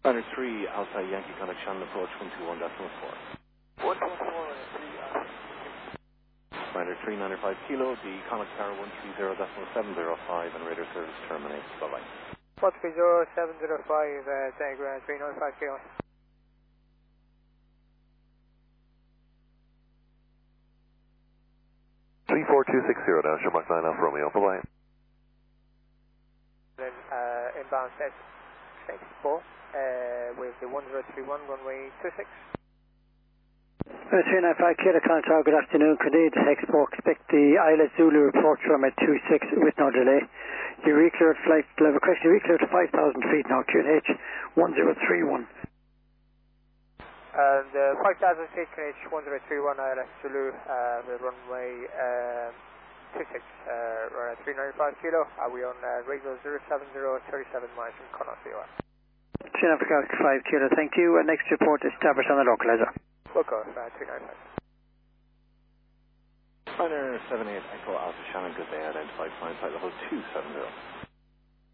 Runner 3, outside Yankee Contact Shannon approach 121.4. 121, Runner 3, 95 kilo, the Contact Tower 130.705 and radar service terminates. Bye-bye. 130.705, Diagram 395 kilo. 34260 down, Shamrock 9 Alpha Romeo, bye-bye. Then inbound set 64 with the 1031 runway 26. 395 Kilo Contour, good afternoon. Canadian Expo, expect the Islet Zulu report from at 26 with no delay. You recleared flight level question, you recleared to 5,000 feet now, QNH 1031. And 5,000 feet, QNH 1031 Islet Zulu, the runway 26, we're at 395 kilo. Are we on radio 070, 37 miles from Connaught, COR? 395 Kilo, thank you. Next report established on the localizer. Local, 395. Runner 78 Echo Alpha Shannon, good day, identified flying flight level 270.